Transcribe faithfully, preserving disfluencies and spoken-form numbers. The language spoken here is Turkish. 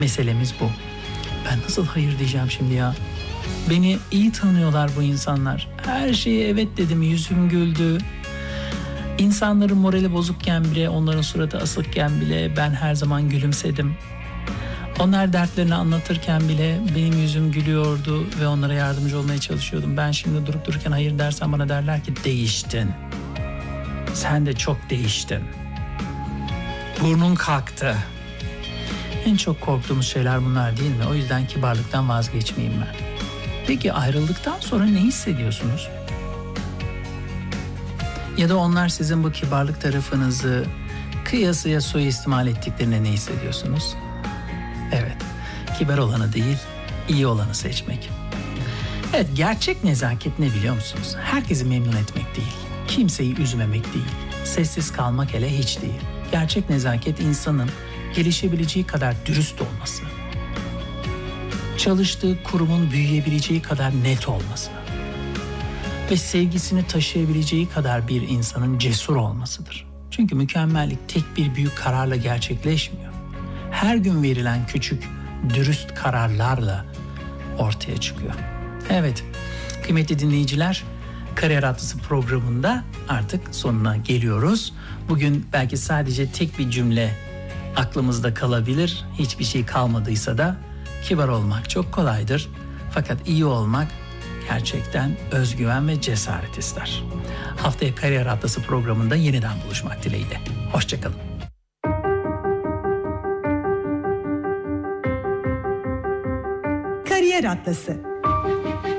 Meselemiz bu. Ben nasıl hayır diyeceğim şimdi ya? Beni iyi tanıyorlar bu insanlar. Her şeye evet dedim, yüzüm güldü. İnsanların morali bozukken bile, onların suratı asıkken bile ben her zaman gülümsedim. Onlar dertlerini anlatırken bile benim yüzüm gülüyordu ve onlara yardımcı olmaya çalışıyordum. Ben şimdi durup dururken hayır dersem bana derler ki değiştin. Sen de çok değiştin. Burnun kalktı. En çok korktuğumuz şeyler bunlar değil mi? O yüzden kibarlıktan vazgeçmeyeyim ben. Peki ayrıldıktan sonra ne hissediyorsunuz? Ya da onlar sizin bu kibarlık tarafınızı kıyasıya suistimal ettiklerine ne hissediyorsunuz? Evet, kibar olanı değil, iyi olanı seçmek. Evet, gerçek nezaket ne biliyor musunuz? Herkesi memnun etmek değil, kimseyi üzmemek değil, sessiz kalmak hele hiç değil. Gerçek nezaket insanın gelişebileceği kadar dürüst olması, çalıştığı kurumun büyüyebileceği kadar net olması ve sevgisini taşıyabileceği kadar bir insanın cesur olmasıdır. Çünkü mükemmellik tek bir büyük kararla gerçekleşmiyor. Her gün verilen küçük, dürüst kararlarla ortaya çıkıyor. Evet, kıymetli dinleyiciler, Kariyer Atlısı programında artık sonuna geliyoruz. Bugün belki sadece tek bir cümle aklımızda kalabilir. Hiçbir şey kalmadıysa da kibar olmak çok kolaydır. Fakat iyi olmak gerçekten özgüven ve cesaret ister. Haftaya Kariyer Atlısı programında yeniden buluşmak dileğiyle. Hoşçakalın. Kariyer Atlası.